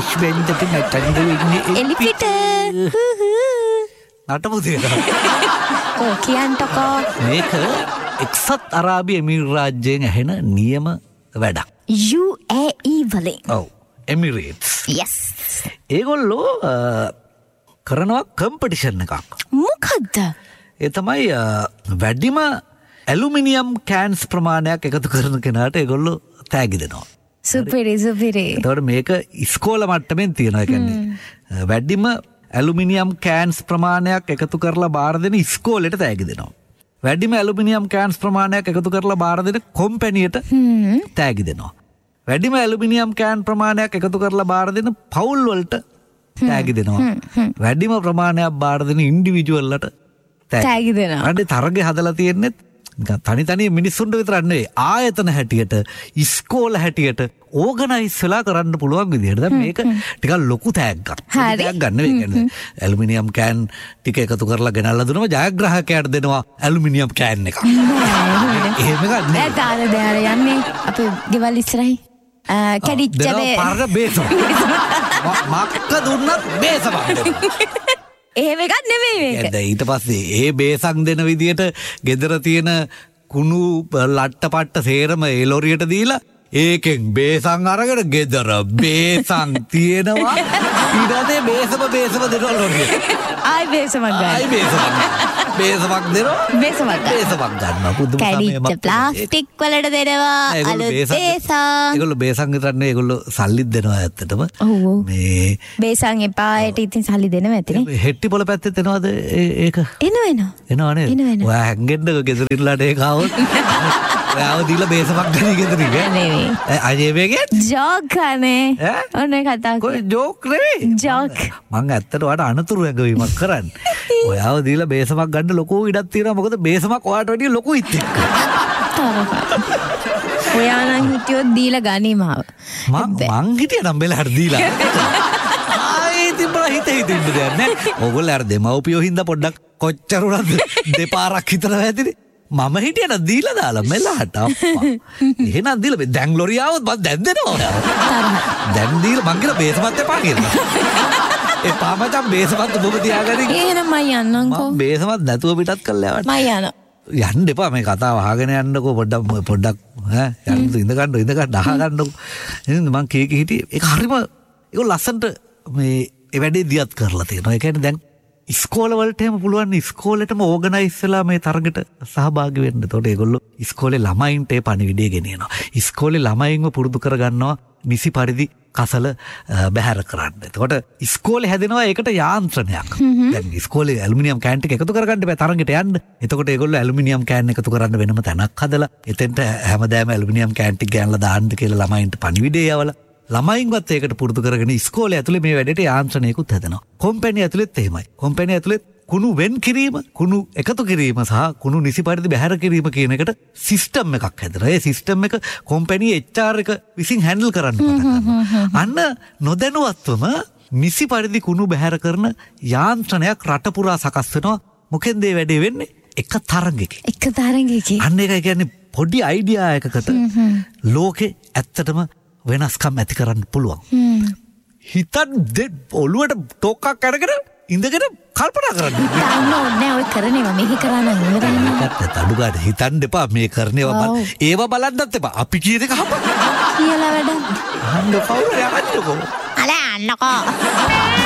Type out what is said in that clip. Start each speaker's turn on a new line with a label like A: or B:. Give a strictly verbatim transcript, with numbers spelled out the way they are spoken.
A: වෙන්දට නැටන්න වෙන්නේ
B: එලිපිට
A: නටපු දෙයක්.
B: ඔය කියන්ටකෝ.
A: මේක එක්සත් අරාබි එමිරාජ්‍යයෙන් ඇහෙන නියම වැඩක්.
B: යූ ඒ ඊ වලින්.
A: ඔව් එමිරේට්ස්.
B: yes.
A: ඒගොල්ලෝ කරනවා කම්පිටිෂන් එකක්.
B: මොකද්ද?
A: ඒ තමයි වැඩිම ඇලුමිනියම් කෑන්ස් ප්‍රමාණයක් එකතු කරන කෙනාට ඒගොල්ලෝ තෑගි දෙනවා.
B: සුපිරි සුපිරි.
A: එතකොට මේක ඉස්කෝල මට්ටමින් තියෙනවා. ඒ කියන්නේ වැඩිම ඇලුමිනියම් කෑන්ස් ප්‍රමාණයක් එකතු කරලා බාර දෙන ඉස්කෝලේට තෑගි දෙනවා. වැඩිම ඇලුමිනියම් කෑන්ස් ප්‍රමාණයක් එකතු කරලා බාර දෙන කොම්පැනියට තෑගි දෙනවා. වැඩිම ඇලුමිනියම් කෑන් ප්‍රමාණයක් එකතු කරලා බාර දෙන පවුල් වලට තෑගි දෙනවා. වැඩිම ප්‍රමාණයක් බාර දෙන ඉන්ඩිවිජුවල්ලට
B: තෑගි දෙනවා.
A: අනේ තරගේ හදලා තියෙන්නේ තනි තනි මිනිස්සුන්ට විතරක් නෙවෙයි ආයතන හැටියට ඉස්කෝල හැටියට ඕගනයිස් වෙලා කරන්න පුළුවන් විදිහට. දැන් මේක ටිකක් ලොකු තෑග්ගක්. තෑග්ගක් ගන්න වෙයි කියන්නේ. ඇලුමිනියම් කෑන් ටික එකතු කරලා ගෙනල්ලා දුනම ජයග්‍රාහකයාට දෙනවා ඇලුමිනියම් කෑන් එකක්. එහෙම ගන්න.
B: නෑ තාල දැර යන්නේ අපේ ගෙවල් ඉස්සරහින්. කැඩිච්ච බේ.
A: පාරට බේසම. මක්ක දුන්නත් බේසම.
B: එහෙම එකක් නෙමෙයි මේක.
A: දැන් ඊට පස්සේ ඒ බේසක් දෙන විදියට ගෙදර තියෙන කුණු ලට්ට පට්ට සේරම ඒ ලොරියට දීලා ඒකෙන් බේසන් අරගෙන ගෙදර බේසන් තියෙනවා. ඊට පස්සේ බේසම බේසම දෙනවා ලොරියට.
B: ආයි බේසමක් ගන්න.
A: ආයි බේසමක්. බේසමක් දෙනවා.
B: බේසමක් ගන්න.
A: බේසමක් ගන්නවා. පුදුම සමයමක්.
B: කැඩිච්ච ප්ලාස්ටික් වලට දෙනවා. අලුත් බේසන්.
A: ඒගොල්ලෝ බේසන් විතරක් නෙවෙයි ඒගොල්ලෝ සල්ලිත් දෙනවා ඇත්තටම. මේ
B: බේසන් එපායට ඉතින් සල්ලි දෙනවා ඇතිනේ.
A: හෙට්ටි පොළ පැත්තේ එනවද ඒක?
B: එනවා එනවා.
A: එනවා නේද? ඔයා හැංගෙන්නක ගෙදරින්ලාට ඒක ආවොත් ඔයාව දීලා බේසමක් ගන්න ගෙදරින් ඈ. නෙවෙයි. අජේ මේකේ
B: ජෝක් අනේ. ඔන්න කතා
A: කොයි ජෝක් නෙවෙයි.
B: ජෝක්.
A: මං ඇත්තට ඔයාට අනතුරු ඇඟවීමක් කරන්නේ. ඔයාව දීලා බේසමක් ගන්න ලොකු ඉඩක් තියෙනවා. මොකද බේසමක් ඔයාට වැඩිය ලොකු ඉත් එක්ක.
B: ඔයා නම් හිටියොත් දීලා ගනී මාව.
A: මං මං හිටියනම් බෙලහට දීලා. ආයි තිබ්බා හිත හිතින්ද දැන් නේ. ඕගොල්ලෝ අර දෙමව්පියෝ හින්දා පොඩ්ඩක් කොච්චර උනත් දෙපාරක් හිතනවා ඇතිනේ. මම හිටියට දීලා දාලා මෙලහට අප්පා. එහෙනම් දීලා දැන් ලොරියාවත් මම දැන් දෙනවා ඔයාව. දැන් දීලා මං කියලා බේසමත් එපා කියලා. එපා මචං බේසමත් ඔබ තියාගනින්.
B: එහෙනම් මම යන්නම්කෝ.
A: මම බේසමත් නැතුව පිටත් කරලා යවන්න.
B: මම යනවා.
A: යන්න එපා මේ කතාව අහගෙන යන්නකෝ පොඩ්ඩක් පොඩ්ඩක් ඈ යන්න ඉඳ ගන්න ඉඳ ගන්න අහ ගන්නකෝ. එහෙනම් මං කීක හිටියේ ඒක හරිම ඒක ලස්සන්ට මේ ඒ වැඩේ දියත් කරලා තියෙනවා. ඒ කියන්නේ දැන් ඉස්කෝල වලට එහෙම පුළුවන් ඉස්කෝලේටම ඕගනයිස් වෙලා මේ තරගට සහභාගී වෙන්න. එතකොට ඒගොල්ලෝ ඉස්කෝලේ ළමයින්ට ඒ පණිවිඩය ගෙනියනවා. ඉස්කෝලේ ළමයින්ව පුරුදු කරගන්නවා නිසි පරිදි කසල බැහැර කරන්න. එතකොට ඉස්කෝලේ හැදෙනවා ඒකට යාන්ත්‍රණයක්. දැන් ඉස්කෝලේ ඇලුමිනියම් කෑන් ටික එකතු කරගන්න බෑ තරගෙට යන්න. එතකොට ඒගොල්ලෝ ඇලුමිනියම් කෑන් එකතු කරන්න වෙනම තැනක් හදලා එතෙන්ට හැමදාම ඇලුමිනියම් කෑන් ටික ගෑනලා දාන්න කියලා ළමයින්ට පණිවිඩය යවලා ළමයින්වත් ඒකට පුරුදු කරගෙන ඉස්කෝලේ ඇතුලේ මේ වැඩේට යාන්ත්‍රණයකුත් හැදෙනවා. කොම්පැනි ඇතුලේත් එහෙමයි. කොම්පැනි ඇතුලේ කුණු වෙන් කිරීම, කුණු එකතු කිරීම සහ කුණු නිසි පරිදි බැහැර කිරීම කියන එකට සිස්ටම් එකක් හැදෙනවා. ඒ සිස්ටම් එක කොම්පැනි එච් ආර් එක විසින් හැන්ඩල් කරන්න පටන් ගන්නවා. අන්න නොදැනුවත්වම නිසි පරිදි කුණු බැහැර කරන යාන්ත්‍රණයක් රට පුරා සකස් වෙනවා. මොකෙන්ද මේ වැඩේ වෙන්නේ? එක තරඟයකින්.
B: එක තරඟයකින්.
A: අන්න ඒක කියන්නේ පොඩි අයිඩියා එකකට ලෝකේ ඇත්තටම වෙනස්කම් ඇති කරන්න පුළුවන්. හිතන් ඔළුවට ටෝකක් අරගෙන ඉඳගෙන කල්පනා කරන්න.
B: හිතන්න ඕනේ ඔය කරනේවා මෙහි කරා නම් ඉවරයි.
A: ඒකත් අඩු ගන්න හිතන්න එපා මේ කරනේවා බල. ඒව බලන්නත් එපා. අපි කියන එක අහපන්.
B: කියලා වැඩක්.
A: අන්න කවුරු යන්නකෝ.
B: අල යන්නකෝ.